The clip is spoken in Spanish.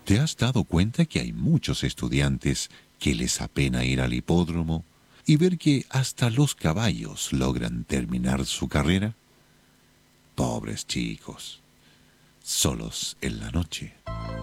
¿Te has dado cuenta que hay muchos estudiantes que les apena ir al hipódromo y ver que hasta los caballos logran terminar su carrera? Pobres chicos, solos en la noche.